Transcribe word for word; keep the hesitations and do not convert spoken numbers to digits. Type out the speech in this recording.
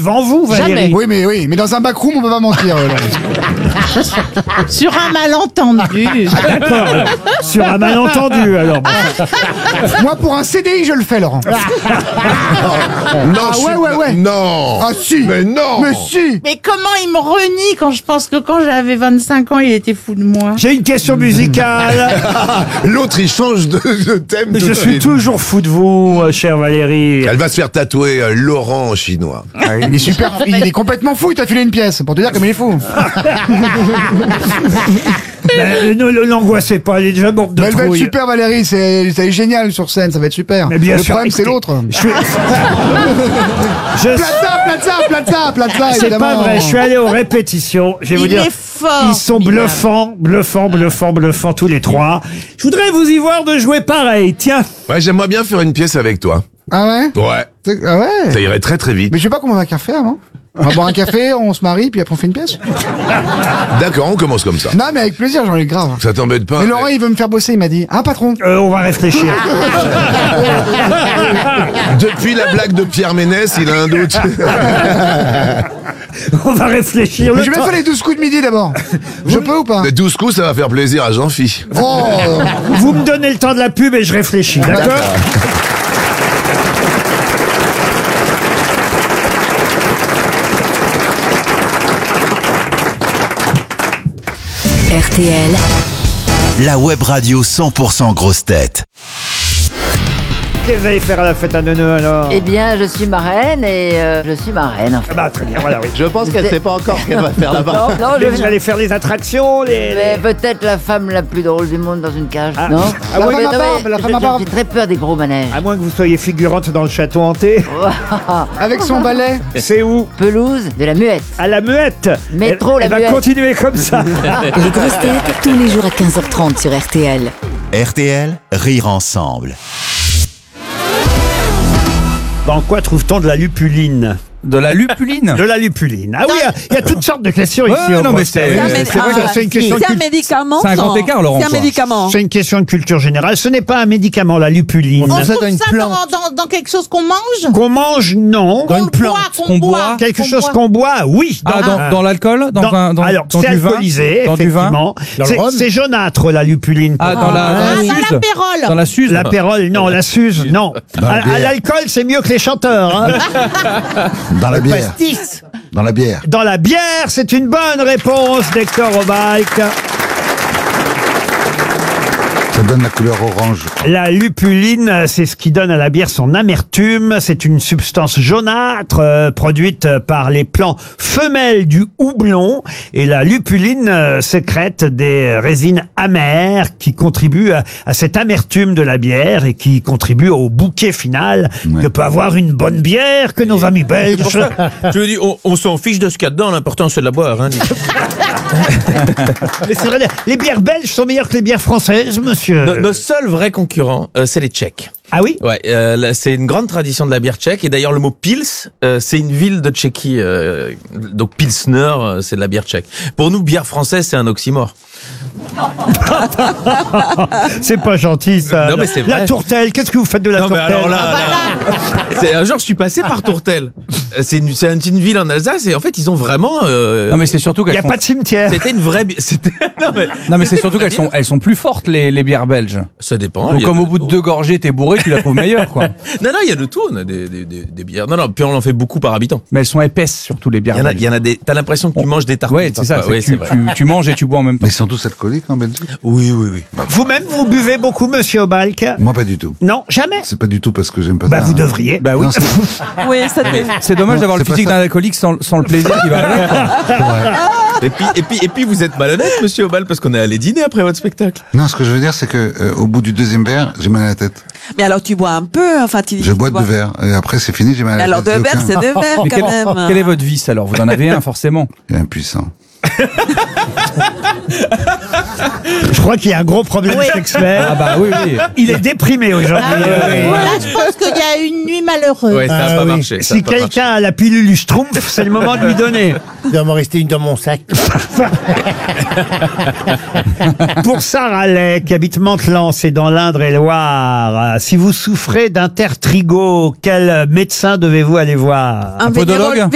devant vous, Valérie. Jamais. Oui, mais oui, mais dans un backroom, on peut pas mentir. euh, Sur un malentendu. D'accord. alors. Sur un malentendu, alors. bon. Moi, pour un C D I, je le fais, Laurent. Non, Ah je suis- ouais, ouais, ouais. Non. Ah si. Mais non. Mais si. Mais comment il me renie quand je pense que quand j'avais vingt-cinq ans, il était fou de moi. J'ai une question musicale. L'autre, il change de, de thème. tout Je de suis suite. toujours fou de vous, euh, chère Valérie. Elle va se faire tatouer euh, Laurent en chinois. Ah, il est super, il est complètement fou, il t'a filé une pièce, pour te dire comme il est fou. Ben, ne ne l'angoissez pas, elle est déjà morte de Mais elle va être trouille. super, Valérie, c'est c'est génial sur scène, ça va être super. Mais bien Le sûr, problème, c'est écoutez, l'autre. Je suis... je... Plaza, Plaza, Plaza, Plaza, C'est évidemment. pas vrai, je suis allé aux répétitions. Je vais vous Il dire, est fort. ils sont Minable. bluffants, bluffants, bluffants, bluffants tous les trois. Je voudrais vous y voir de jouer pareil. Tiens, Ouais, j'aimerais bien faire une pièce avec toi. Ah ouais? Ouais. C'est- Ah ouais? Ça irait très très vite. Mais je sais pas comment on va faire faire, non? On va boire un café, on se marie, puis après on fait une pièce? D'accord, on commence comme ça. Non, mais avec plaisir, j'en ai grave. Ça t'embête pas? Mais Laurent, il veut me faire bosser, il m'a dit. Ah, patron? euh, on va réfléchir. Depuis la blague de Pierre Ménès, il a un doute. On va réfléchir. Mais Le je vais temps- faire les douze coups de midi d'abord. Je peux ou pas? Les douze coups, ça va faire plaisir à Jean-Phi. Oh! Vous me donnez le temps de la pub et je réfléchis, d'accord? R T L, La web radio cent pour cent grosse tête. Qu'est-ce que vous allez faire à la fête à Neuneu alors? Eh bien, je suis marraine et euh, je suis marraine. En fait. Ah bah très bien, voilà, oui. Je pense qu'elle sait pas encore ce qu'elle va faire là-bas. Non, non, Mais je vous allez faire les attractions, les... Mais peut-être la femme la plus drôle du monde dans une cage, Ah. non Ah Non, ouais, mais- la femme à non, mais barbe, la je- femme à je- barbe. J'ai très peur des gros manèges. À moins que vous soyez figurante dans le château hanté. Avec son balai. C'est où? Pelouse de la muette. À la muette. Métro, elle, la elle va muette. continuer comme ça. les grosses têtes tous les jours à quinze heures trente sur R T L. R T L, rire ensemble. Dans quoi trouve-t-on de la lupuline? De la lupuline. De la lupuline. Ah oui, il y a- il y, a toutes sortes de questions Ouais, ici. au non, mais Grosse Tête. c'est- C'est c'est vrai vrai que c'est une question de C'est un cul- médicament. C'est un ça. grand écart, Laurent, C'est un quoi. médicament. c'est une question de culture générale. Ce n'est pas un médicament, la lupuline. On ça trouve dans une ça plante. dans, dans, dans quelque chose qu'on mange? Qu'on mange, non. Qu'on boit, qu'on boit. Quelque qu'on chose boit. qu'on boit, oui. Ah, dans, dans l'alcool dans, Dans- un- dans, alors, dans c'est du vin alcoolisé, Dans du vin effectivement. Dans le C'est- rhum C'est jaunâtre, la lupuline. Ah, dans la, Ah, dans la dans suze l'apérole. Dans la suze L'apérole, non. La suze, non. À, à l'alcool, c'est mieux que les chanteurs. hein. Dans la bière. Dans la bière. Dans la bière, c'est une bonne réponse d'Hector Obalk. Ça donne la couleur orange. La lupuline, c'est ce qui donne à la bière son amertume. C'est une substance jaunâtre euh, produite par les plants femelles du houblon. Et la lupuline euh, sécrète des résines amères qui contribuent à, à cette amertume de la bière et qui contribuent au bouquet final que peut avoir une bonne bière que nos amis belges. Je veux dire, on, on s'en fiche de ce qu'il y a dedans, l'important c'est de la boire. Hein. Mais c'est vrai, les bières belges sont meilleures que les bières françaises, monsieur. Nos, nos seuls vrais concurrents, euh, c'est les Tchèques. Ah oui? Ouais, euh, là, c'est une grande tradition de la bière tchèque. Et d'ailleurs, le mot Pils, euh, c'est une ville de Tchéquie. Euh, donc Pilsner, euh, c'est de la bière tchèque. Pour nous, bière française, c'est un oxymore. C'est pas gentil, ça. Non, mais c'est vrai. La tourtelle, qu'est-ce que vous faites de la Non, mais tourtelle? alors là, là, c'est un jour, je suis passé par Tourtel. Euh, C'est une, c'est une, une ville en Alsace et en fait, ils ont vraiment. Euh, Non, mais c'est surtout Il n'y qu'elles a sont... pas de cimetière. C'était une vraie. bi- C'était. Non, mais, Non, mais c'est surtout qu'elles sont, elles sont plus fortes, les, les bières belges. ça dépend. Donc, il y a comme de au bout de tout. deux gorgées, t'es bourré, tu la trouves meilleure, quoi. Non, non, il y a de tout. On a des, des, des, des bières. Non, non, puis on en fait beaucoup par habitant. Mais elles sont épaisses, surtout, les bières Il y en a, belges. il y en a des. T'as l'impression que tu manges des tartines. Ouais, c'est ça. parfois. c'est Oui, que tu, c'est vrai. tu, tu manges et tu bois en même temps. Mais ils sont tous alcooliques en Belgique? Oui, oui, oui. Vous-même, vous buvez beaucoup, monsieur Obalk? Moi, pas du tout. Non, jamais. C'est pas du tout parce que j'aime pas Bah, ça. vous devriez. Bah oui. Non, c'est- Oui, ça te- C'est dommage Non, d'avoir le c'est pas physique ça. d'un alcoolique sans, sans le plaisir qui va avec, quoi. Et puis, et puis, et puis, vous êtes malhonnête, monsieur Obal, parce qu'on est allé dîner après votre spectacle. Non, ce que je veux dire, c'est que euh, au bout du deuxième verre, j'ai mal à la tête. Mais alors tu bois un peu, enfin tu. Je bois tu deux verres et après c'est fini, j'ai mal à la Alors tête. deux verres, c'est deux verres Mais quand quel, même. quel est votre vice, alors? Vous en avez un, forcément. Il est impuissant. Je crois qu'il y a un gros problème sexuel. Ah bah oui, oui. Il est déprimé aujourd'hui. Là, je pense qu'il y a une nuit malheureuse. Ouais, ça a Ah pas oui. marché. ça a Si pas marché. quelqu'un a la pilule Schtroumpf, c'est le moment de lui donner. Il doit m'en rester une dans mon sac. Pour Sarah Lay, qui habite Mantelan, c'est dans l'Indre-et-Loire. euh, Si vous souffrez d'intertrigo, quel médecin devez-vous aller voir? Un podologue vénérologue-